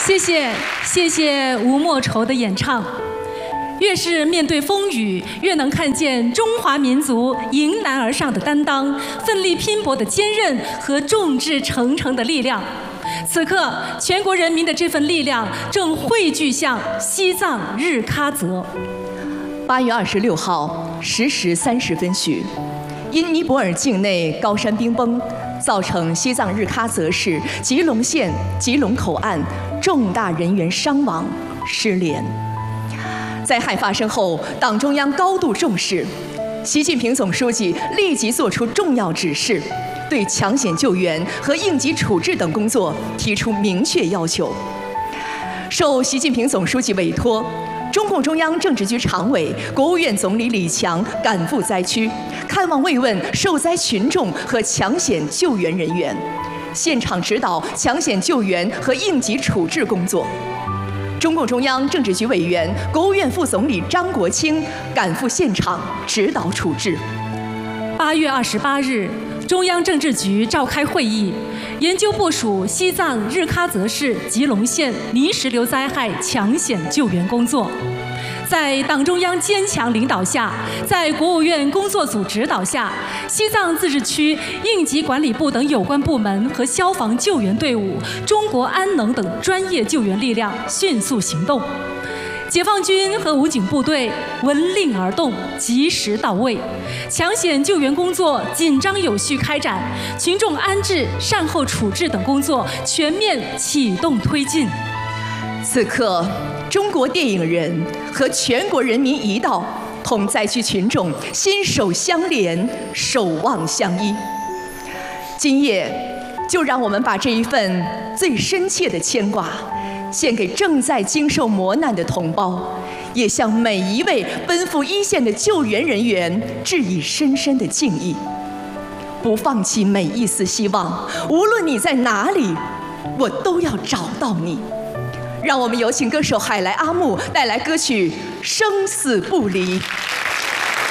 谢谢吴莫愁的演唱。越是面对风雨，越能看见中华民族迎难而上的担当、奋力拼搏的坚韧和众志成城的力量。此刻，全国人民的这份力量正汇聚向西藏日喀则。 8月26号10时30分许，因尼泊尔境内高山冰崩，造成西藏日喀则市吉隆县吉隆口岸重大人员伤亡、失联。灾害发生后，党中央高度重视，习近平总书记立即作出重要指示，对抢险救援和应急处置等工作提出明确要求。受习近平总书记委托，中共中央政治局常委、国务院总理李强赶赴灾区，看望慰问受灾群众和抢险救援人员，现场指导抢险救援和应急处置工作。中共中央政治局委员、国务院副总理张国清赶赴现场指导处置。 8月28日，中央政治局召开会议，研究部署西藏日喀则市吉隆县泥石流灾害抢险救援工作。在党中央坚强领导下，在国务院工作组指导下，西藏自治区应急管理部等有关部门和消防救援队伍、中国安能等专业救援力量迅速行动。解放军和武警部队闻令而动，及时到位，抢险救援工作紧张有序开展，群众安置、善后处置等工作全面启动推进。 此刻，中国电影人和全国人民一道，同灾区群众心手相连，守望相依。今夜，就让我们把这一份最深切的牵挂，献给正在经受磨难的同胞，也向每一位奔赴一线的救援人员致以深深的敬意。不放弃每一丝希望，无论你在哪里，我都要找到你。让我们有请歌手海来阿木带来歌曲《生死不离》。